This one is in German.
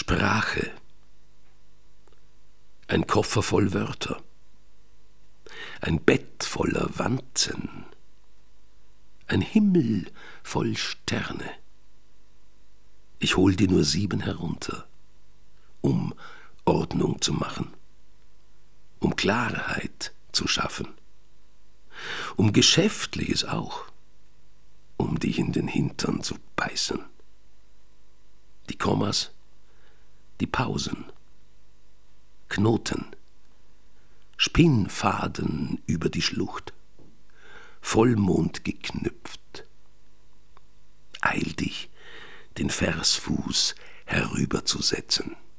Sprache. Ein Koffer voll Wörter. Ein Bett voller Wanzen. Ein Himmel voll Sterne. Ich hol dir nur 7 herunter, um Ordnung zu machen, um Klarheit zu schaffen, um Geschäftliches auch, um dich in den Hintern zu beißen. Die Kommas, die Pausen, Knoten, Spinnfaden über die Schlucht, Vollmond geknüpft. Eil dich, den Versfuß herüberzusetzen.